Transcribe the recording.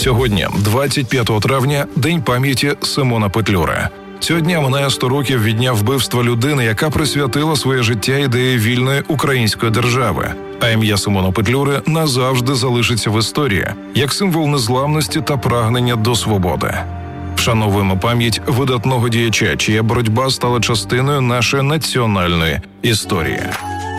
Сьогодні, 25 травня, День пам'яті Симона Петлюри. Цього дня минає 100 років від дня вбивства людини, яка присвятила своє життя ідеї вільної української держави. А ім'я Симона Петлюри назавжди залишиться в історії, як символ незламності та прагнення до свободи. Вшановуємо пам'ять видатного діяча, чия боротьба стала частиною нашої національної історії.